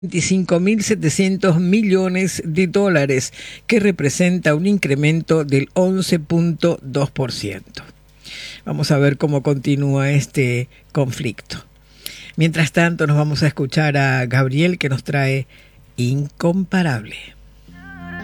$25.700 millones, que representa un incremento del 11.2%. Vamos a ver cómo continúa este conflicto. Mientras tanto, nos vamos a escuchar a Gabriel, que nos trae Incomparable.